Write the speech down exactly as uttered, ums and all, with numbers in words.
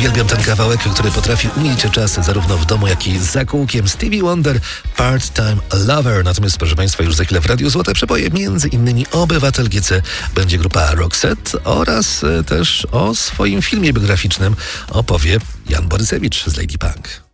uwielbiam ten kawałek, który potrafi umilić czas zarówno w domu, jak i za kółkiem. Stevie Wonder, Part-Time Lover. Natomiast, proszę Państwa, już za chwilę w Radiu Złote Przeboje, między innymi Obywatel G C, będzie grupa Roxette oraz też o swoim filmie biograficznym opowie Jan Borysewicz z Lady Punk.